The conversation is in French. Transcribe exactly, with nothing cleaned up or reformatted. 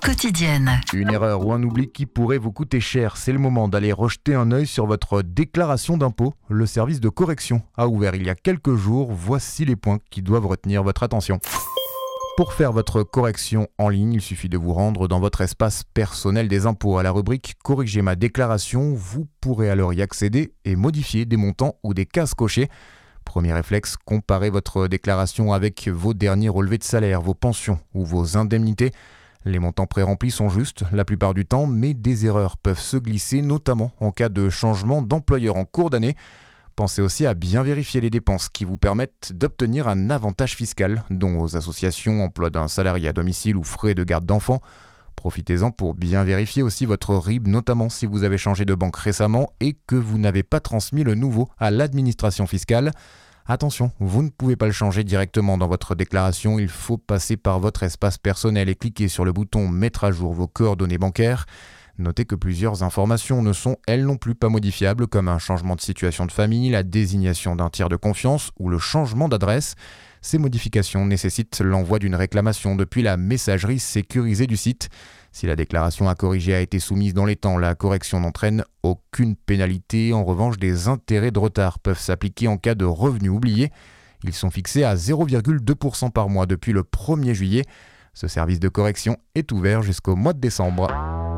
quotidienne. Une erreur ou un oubli qui pourrait vous coûter cher. C'est le moment d'aller rejeter un œil sur votre déclaration d'impôt. Le service de correction a ouvert il y a quelques jours. Voici les points qui doivent retenir votre attention. Pour faire votre correction en ligne, il suffit de vous rendre dans votre espace personnel des impôts à la rubrique « Corriger ma déclaration ». Vous pourrez alors y accéder et modifier des montants ou des cases cochées. Premier réflexe, comparez votre déclaration avec vos derniers relevés de salaire, vos pensions ou vos indemnités. Les montants pré-remplis sont justes la plupart du temps, mais des erreurs peuvent se glisser, notamment en cas de changement d'employeur en cours d'année. Pensez aussi à bien vérifier les dépenses qui vous permettent d'obtenir un avantage fiscal, dont aux associations, emploi d'un salarié à domicile ou frais de garde d'enfants. Profitez-en pour bien vérifier aussi votre R I B, notamment si vous avez changé de banque récemment et que vous n'avez pas transmis le nouveau à l'administration fiscale. Attention, vous ne pouvez pas le changer directement dans votre déclaration, il faut passer par votre espace personnel et cliquer sur le bouton « Mettre à jour vos coordonnées bancaires ». Notez que plusieurs informations ne sont, elles non plus, pas modifiables, comme un changement de situation de famille, la désignation d'un tiers de confiance ou le changement d'adresse. Ces modifications nécessitent l'envoi d'une réclamation depuis la messagerie sécurisée du site. Si la déclaration à corriger a été soumise dans les temps, la correction n'entraîne aucune pénalité. En revanche, des intérêts de retard peuvent s'appliquer en cas de revenus oubliés. Ils sont fixés à zéro virgule deux pour cent par mois depuis le premier juillet. Ce service de correction est ouvert jusqu'au mois de décembre.